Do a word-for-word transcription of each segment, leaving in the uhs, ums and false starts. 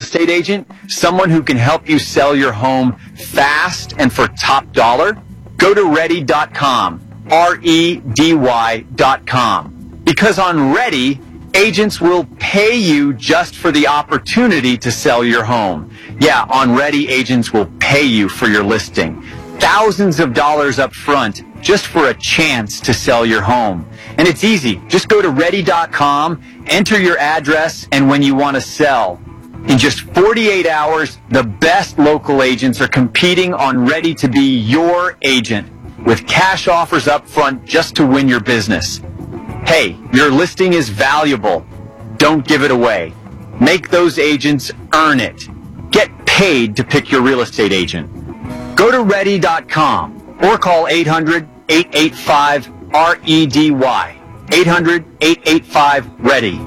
estate agent, someone who can help you sell your home fast and for top dollar, go to ready dot com, R E D Y dot com. Because on Ready, agents will pay you just for the opportunity to sell your home. Yeah, on Ready, agents will pay you for your listing. Thousands of dollars up front just for a chance to sell your home. And it's easy. Just go to ready dot com, enter your address, and when you want to sell. In just forty-eight hours, the best local agents are competing on Ready to be your agent with cash offers up front just to win your business. Hey, your listing is valuable. Don't give it away. Make those agents earn it. Get paid to pick your real estate agent. Go to ready dot com or call eight hundred, eight eight five, R E D Y. eight hundred, eight eight five, READY.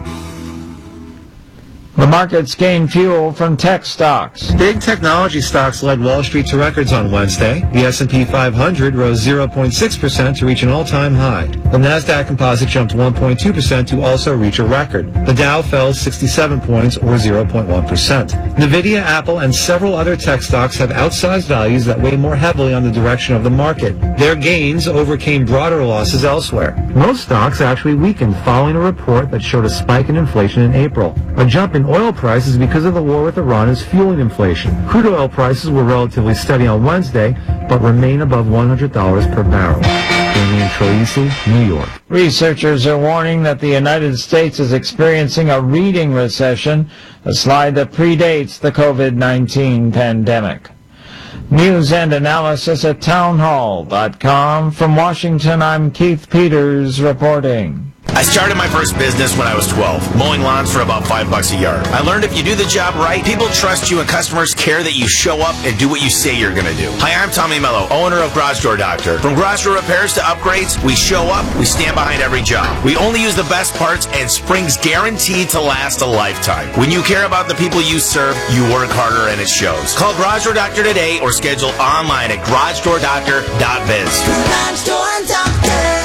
The markets gained fuel from tech stocks. Big technology stocks led Wall Street to records on Wednesday. The S and P five hundred rose zero point six percent to reach an all-time high. The Nasdaq Composite jumped one point two percent to also reach a record. The Dow fell sixty-seven points, or zero point one percent. Nvidia, Apple, and several other tech stocks have outsized values that weigh more heavily on the direction of the market. Their gains overcame broader losses elsewhere. Most stocks actually weakened following a report that showed a spike in inflation in April. A jump in oil prices because of the war with Iran is fueling inflation. Crude oil prices were relatively steady on Wednesday, but remain above one hundred dollars per barrel. Damian Troisi, New York. Researchers are warning that the United States is experiencing a reading recession, a slide that predates the COVID nineteen pandemic. News and analysis at townhall dot com. From Washington, I'm Keith Peters reporting. I started my first business when I was twelve, mowing lawns for about five bucks a yard. I learned if you do the job right, people trust you and customers care that you show up and do what you say you're going to do. Hi, I'm Tommy Mello, owner of Garage Door Doctor. From garage door repairs to upgrades, we show up, we stand behind every job. We only use the best parts, and spring's guaranteed to last a lifetime. When you care about the people you serve, you work harder and it shows. Call Garage Door Doctor today or schedule online at garage door doctor dot biz. Garage Door Doctor.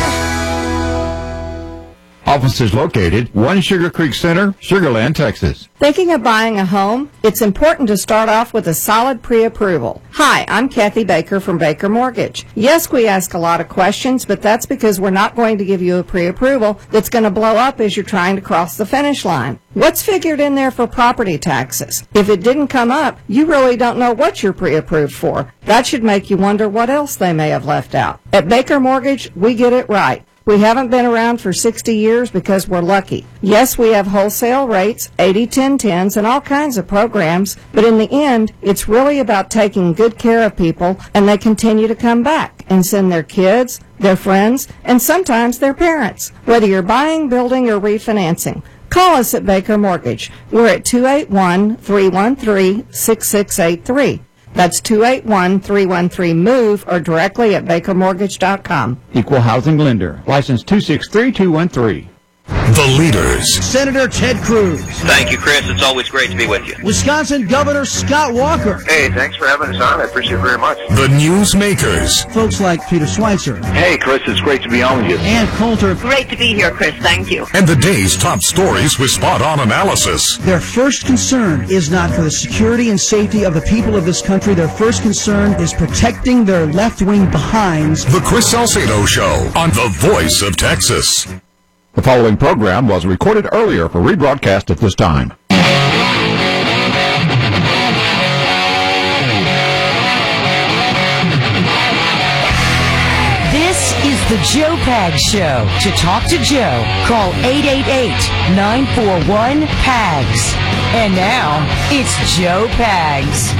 Offices located one Sugar Creek Center, Sugar Land, Texas. Thinking of buying a home? It's important to start off with a solid pre-approval. Hi, I'm Kathy Baker from Baker Mortgage. Yes, we ask a lot of questions, but that's because we're not going to give you a pre-approval that's going to blow up as you're trying to cross the finish line. What's figured in there for property taxes? If it didn't come up, you really don't know what you're pre-approved for. That should make you wonder what else they may have left out. At Baker Mortgage, we get it right. We haven't been around for sixty years because we're lucky. Yes, we have wholesale rates, eighty ten tens, and all kinds of programs, but in the end, it's really about taking good care of people, and they continue to come back and send their kids, their friends, and sometimes their parents. Whether you're buying, building, or refinancing, call us at Baker Mortgage. We're at two eight one, three one three, six six eight three. That's two eight one, three one three, MOVE or directly at baker mortgage dot com. Equal housing lender. License two six three two one three. The leaders. Senator Ted Cruz. Thank you, Chris. It's always great to be with you. Wisconsin Governor Scott Walker. Hey, thanks for having us on. I appreciate it very much. The newsmakers. Folks like Peter Schweitzer. Hey, Chris, it's great to be on with you. Ann Coulter. Great to be here, Chris. Thank you. And the day's top stories with spot-on analysis. Their first concern is not for the security and safety of the people of this country. Their first concern is protecting their left-wing behinds. The Chris Salcedo Show on the Voice of Texas. The following program was recorded earlier for rebroadcast at this time. This is the Joe Pags Show. To talk to Joe, call eight eight eight, nine four one, P A G S. And now, it's Joe Pags.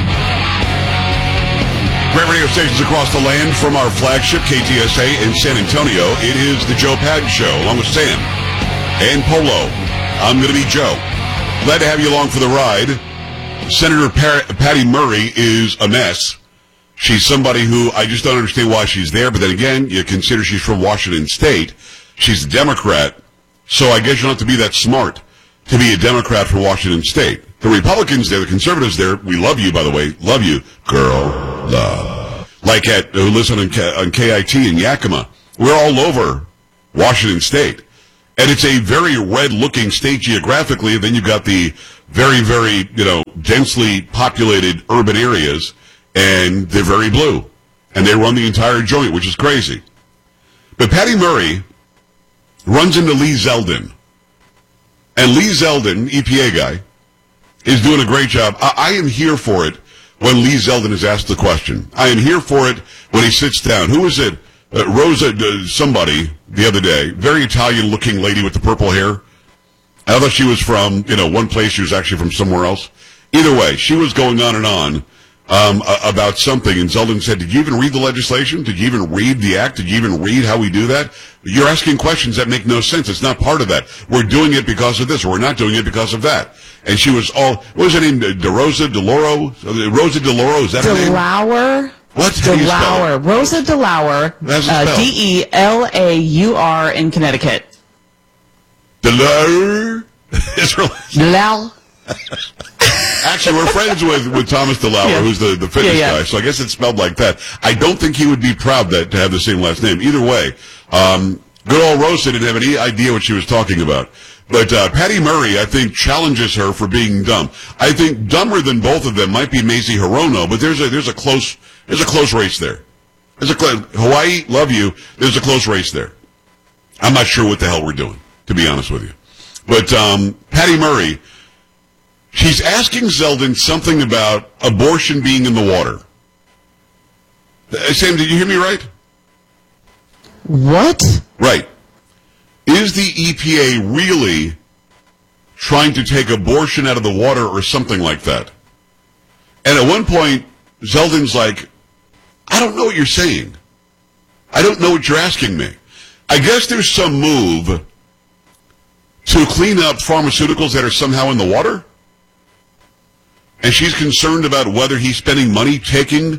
Great radio stations across the land from our flagship K T S A in San Antonio. It is the Joe Pags Show, along with Sam and Polo. I'm going to be Joe. Glad to have you along for the ride. Senator Par- Patty Murray is a mess. She's somebody who I just don't understand why she's there, but then again, you consider she's from Washington State. She's a Democrat, so I guess you don't have to be that smart to be a Democrat from Washington State. The Republicans there, the conservatives there, we love you, by the way. Love you, girl. Love. Like at, who listen on, K, on K I T in Yakima. We're all over Washington State. And it's a very red-looking state geographically. Then you've got the very, very, you know, densely populated urban areas, and they're very blue. And they run the entire joint, which is crazy. But Patty Murray runs into Lee Zeldin. And Lee Zeldin, E P A guy, is doing a great job. I, I am here for it when Lee Zeldin is asked the question. I am here for it when he sits down. Who is it? Uh, Rosa, uh, somebody, the other day, very Italian-looking lady with the purple hair. I thought she was from, you know, one place. She was actually from somewhere else. Either way, she was going on and on um, about something, and Zeldin said, did you even read the legislation? Did you even read the act? Did you even read how we do that? You're asking questions that make no sense. It's not part of that. We're doing it because of this, or we're not doing it because of that. And she was all, what was her name? DeRosa, DeLauro? Rosa DeLauro, is that her name? DeLauer. What? DeLauer. Rosa DeLauer. Uh, D E L A U R in Connecticut. DeLauer? DeLauer. Actually, we're friends with, with Thomas DeLauer, yeah. who's the, the fitness yeah, yeah. guy, so I guess it's spelled like that. I don't think he would be proud that to have the same last name. Either way, um, good old Rosa didn't have any idea what she was talking about. But uh, Patty Murray, I think, challenges her for being dumb. I think dumber than both of them might be Mazie Hirono, but there's a there's a close there's a close race there. There's a close, Hawaii, love you. There's a close race there. I'm not sure what the hell we're doing, to be honest with you. But um, Patty Murray, she's asking Zeldin something about abortion being in the water. Uh, Sam, did you hear me right? What? Right. Is the E P A really trying to take abortion out of the water or something like that? And at one point, Zeldin's like, I don't know what you're saying. I don't know what you're asking me. I guess there's some move to clean up pharmaceuticals that are somehow in the water? And she's concerned about whether he's spending money taking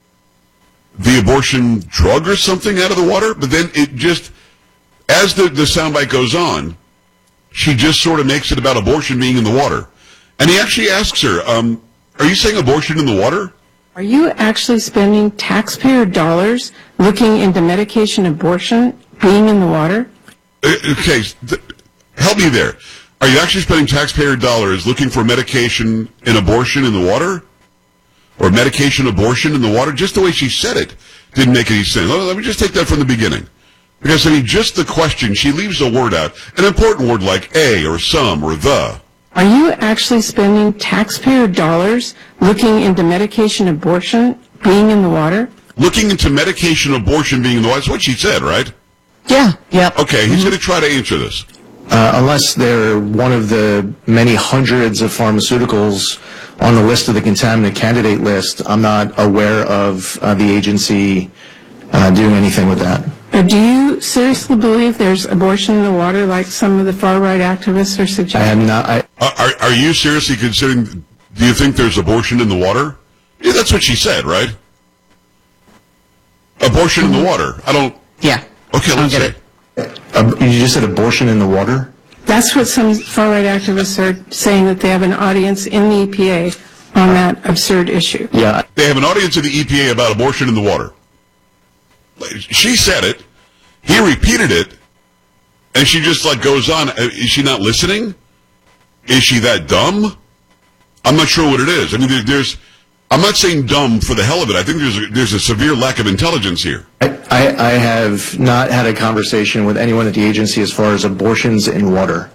the abortion drug or something out of the water? But then it just... As the, the soundbite goes on, she just sort of makes it about abortion being in the water. And he actually asks her, um, are you saying abortion in the water? Are you actually spending taxpayer dollars looking into medication abortion being in the water? Uh, okay, th- help me there. Are you actually spending taxpayer dollars looking for medication and abortion in the water? Or medication abortion in the water? Just the way she said it didn't make any sense. Let me just take that from the beginning. Because, I mean, just the question, she leaves a word out, an important word like a or some or the. Are you actually spending taxpayer dollars looking into medication abortion being in the water? Looking into medication abortion being in the water, that's what she said, right? Yeah, yep. Okay, he's going to try to answer this. Uh, unless they're one of the many hundreds of pharmaceuticals on the list of the contaminant candidate list, I'm not aware of uh, the agency uh, doing anything with that. Or do you seriously believe there's abortion in the water like some of the far-right activists are suggesting? I am not. I, are, are you seriously considering, do you think there's abortion in the water? Yeah, that's what she said, right? Abortion mm-hmm. in the water. I don't... Yeah. Okay, let's see. Uh, you just said abortion in the water? That's what some far-right activists are saying, that they have an audience in the E P A on that absurd issue. Yeah. They have an audience in the E P A about abortion in the water. She said it, he repeated it, and she just like goes on. Is she not listening? Is she that dumb? I'm not sure what it is. I mean, there, there's, I'm not saying dumb for the hell of it. I think there's a, there's a severe lack of intelligence here. I, I, I have not had a conversation with anyone at the agency as far as abortions in water.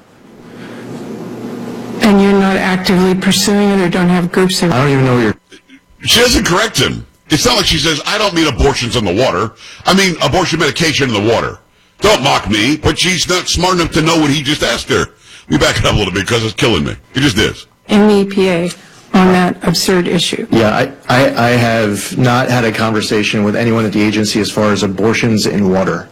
And you're not actively pursuing it or don't have groups of... I don't even know what you're... She doesn't correct him. It's not like she says, I don't mean abortions in the water. I mean abortion medication in the water. Don't mock me, but she's not smart enough to know what he just asked her. Let me back it up a little bit because it's killing me. It just is. In the E P A on that absurd issue. Yeah, I, I, I have not had a conversation with anyone at the agency as far as abortions in water.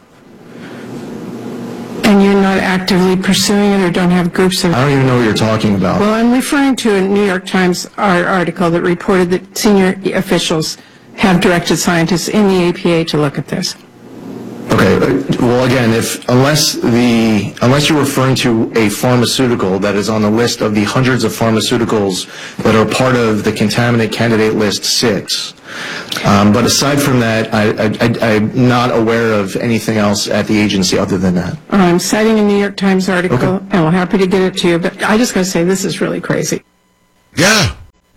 And you're not actively pursuing it or don't have groups of... I don't even know what you're talking about. Well, I'm referring to a New York Times article that reported that senior officials have directed scientists in the A P A to look at this. Okay, well again, if unless the unless you're referring to a pharmaceutical that is on the list of the hundreds of pharmaceuticals that are part of the contaminant candidate list six, um, but aside from that, I, I, I, I'm not aware of anything else at the agency other than that. I'm citing a New York Times article, okay. and I'm happy to get it to you, but I just got to say this is really crazy. Yeah.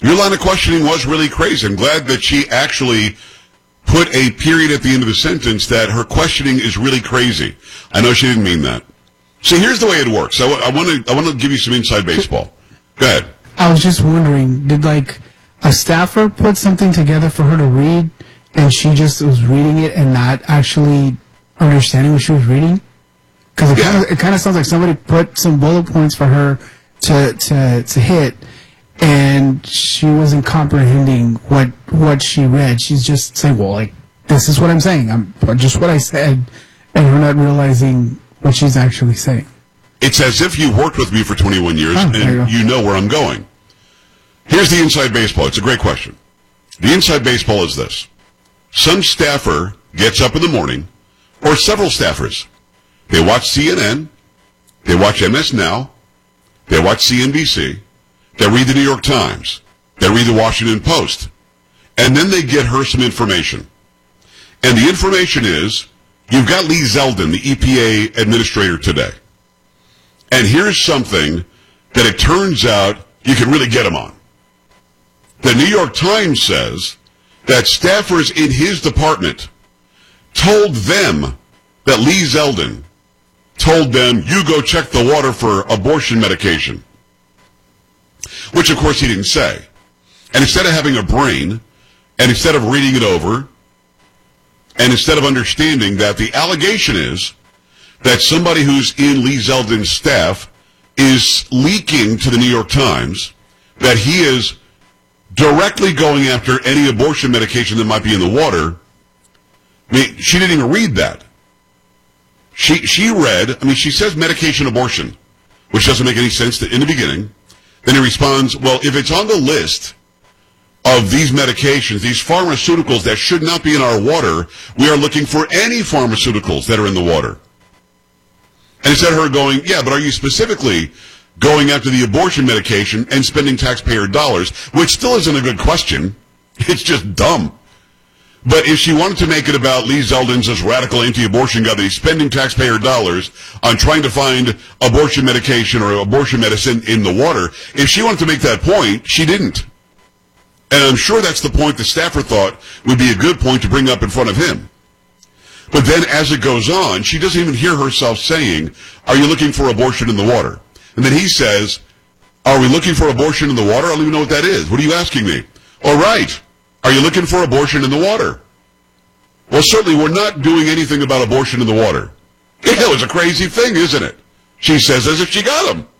Your line of questioning was really crazy. I'm glad that she actually put a period at the end of the sentence that her questioning is really crazy. I know she didn't mean that. So here's the way it works. I, I want to I want to give you some inside baseball. Go ahead. I was just wondering, did like a staffer put something together for her to read, and she just was reading it and not actually understanding what she was reading? Because it yeah. kind of it kind of sounds like somebody put some bullet points for her to to to hit, and she wasn't comprehending what what she read. She's just saying, "Well, like this is what I'm saying. I'm just what I said," and we're not realizing what she's actually saying. It's as if you worked with me for twenty-one years oh, and you, you know where I'm going. Here's the inside baseball. It's a great question. The inside baseball is this. Some staffer gets up in the morning, or several staffers. They watch C N N, they watch M S Now, they watch C N B C, they read the New York Times, they read the Washington Post, and then they get her some information. And the information is, you've got Lee Zeldin, the E P A administrator today. And here's something that it turns out you can really get him on. The New York Times says that staffers in his department told them that Lee Zeldin told them, you go check the water for abortion medication. Which, of course, he didn't say. And instead of having a brain, and instead of reading it over, and instead of understanding that the allegation is that somebody who's in Lee Zeldin's staff is leaking to the New York Times that he is directly going after any abortion medication that might be in the water. I mean, she didn't even read that. She she read, I mean, she says medication abortion, which doesn't make any sense to, in the beginning. Then he responds, well, if it's on the list of these medications, these pharmaceuticals that should not be in our water, we are looking for any pharmaceuticals that are in the water. And instead of her going, yeah, but are you specifically going after the abortion medication and spending taxpayer dollars, which still isn't a good question. It's just dumb. But if she wanted to make it about Lee Zeldin's this radical anti-abortion guy that he's spending taxpayer dollars on trying to find abortion medication or abortion medicine in the water, if she wanted to make that point, she didn't. And I'm sure that's the point the staffer thought would be a good point to bring up in front of him. But then as it goes on, she doesn't even hear herself saying, are you looking for abortion in the water? And then he says, are we looking for abortion in the water? I don't even know what that is. What are you asking me? All right. Are you looking for abortion in the water? Well, certainly we're not doing anything about abortion in the water. It was a crazy thing, isn't it? She says as if she got him.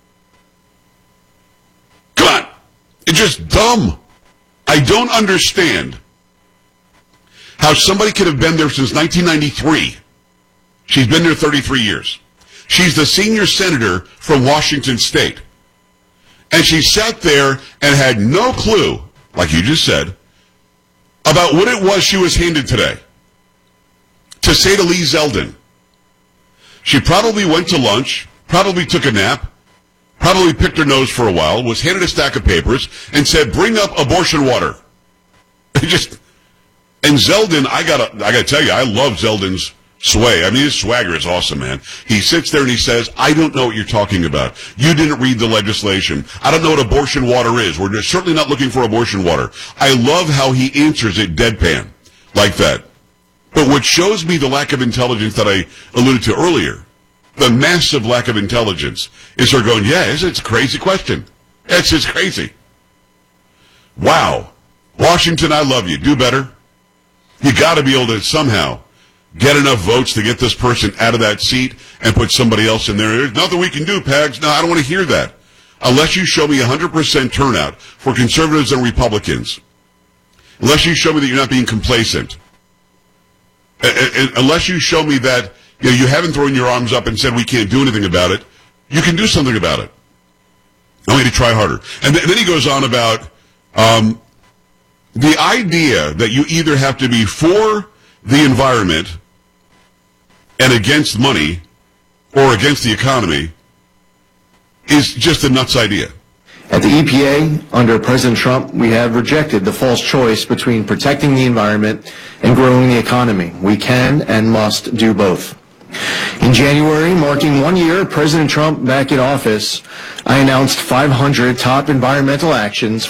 Come on. It's just dumb. I don't understand how somebody could have been there since nineteen ninety-three. She's been there thirty-three years. She's the senior senator from Washington State. And she sat there and had no clue, like you just said, about what it was she was handed today. To say to Lee Zeldin, she probably went to lunch, probably took a nap, probably picked her nose for a while, was handed a stack of papers, and said, bring up abortion water. Just, and Zeldin, I gotta, I gotta tell you, I love Zeldin's sway. I mean, his swagger is awesome, man. He sits there and he says, I don't know what you're talking about. You didn't read the legislation. I don't know what abortion water is. We're certainly not looking for abortion water. I love how he answers it deadpan, like that. But what shows me the lack of intelligence that I alluded to earlier, the massive lack of intelligence, is her going, yeah, it's, it's a crazy question. It's just crazy. Wow. Washington, I love you. Do better. You got to be able to somehow get enough votes to get this person out of that seat and put somebody else in there. There's nothing we can do, Pags. No, I don't want to hear that. Unless you show me one hundred percent turnout for conservatives and Republicans. Unless you show me that you're not being complacent. Unless you show me that you know, you haven't thrown your arms up and said we can't do anything about it, you can do something about it. I want you to try harder. And then he goes on about um, the idea that you either have to be for the environment and against money or against the economy is just a nuts idea. At the E P A, under President Trump, we have rejected the false choice between protecting the environment and growing the economy. We can and must do both. In January, marking one year of President Trump back in office, I announced five hundred top environmental actions